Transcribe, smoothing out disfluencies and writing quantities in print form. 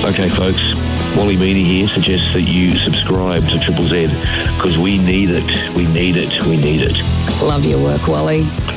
Okay, folks, Wally Meany here suggests that you subscribe to Triple Z because we need it. We need it. We need it. Love your work, Wally.